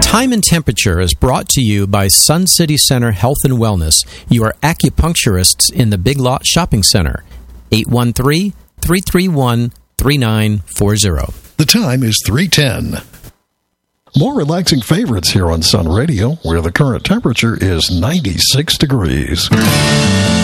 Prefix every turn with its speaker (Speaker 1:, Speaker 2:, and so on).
Speaker 1: Time and Temperature is brought to you by Sun City Center Health and Wellness, your acupuncturists in the Big Lot Shopping Center. 813-331-3940.
Speaker 2: The time is 3:10. More relaxing favorites here on Sun Radio, where the current temperature is 96 degrees.